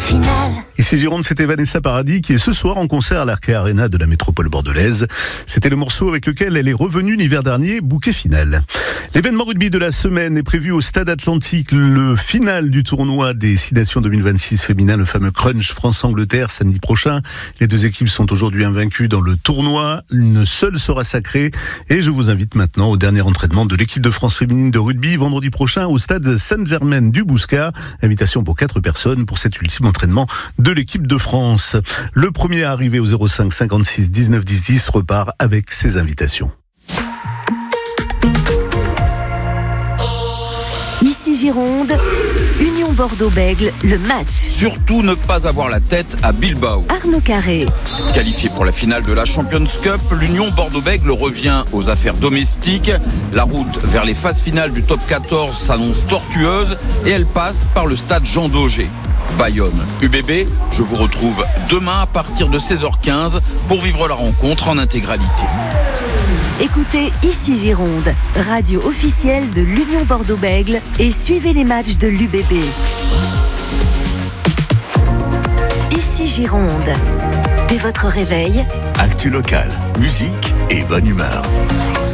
finale. Ici Gironde, c'était Vanessa Paradis qui est ce soir en concert à l'Arkea Arena de la métropole bordelaise. C'était le morceau avec lequel elle est revenue l'hiver dernier, Bouquet final. L'événement rugby de la semaine est prévu au Stade Atlantique, le final du tournoi des 6 Nations 2026 féminin, le fameux Crunch France-Angleterre samedi prochain. Les deux équipes sont aujourd'hui invaincues dans le tournoi. Une seule sera sacrée et je vous invite maintenant au dernier entraînement de l'équipe de France féminine de rugby vendredi prochain au Stade Sainte-Germaine du Bouscat. Invitation pour 4 personnes pour cet ultime entraînement de l'équipe de France. Le premier arrivé au 05 56 19 10 10 repart avec ses invitations. Ici Gironde, Union Bordeaux-Bègles, le match. Surtout ne pas avoir la tête à Bilbao. Arnaud Carré. Qualifié pour la finale de la Champions Cup, l'Union Bordeaux-Bègles revient aux affaires domestiques. La route vers les phases finales du top 14 s'annonce tortueuse et elle passe par le stade Jean Daugé. Bayonne, UBB, je vous retrouve demain à partir de 16h15 pour vivre la rencontre en intégralité. Écoutez Ici Gironde, radio officielle de l'Union Bordeaux-Bègles et suivez les matchs de l'UBB. Ici Gironde, dès votre réveil, actu local, musique et bonne humeur.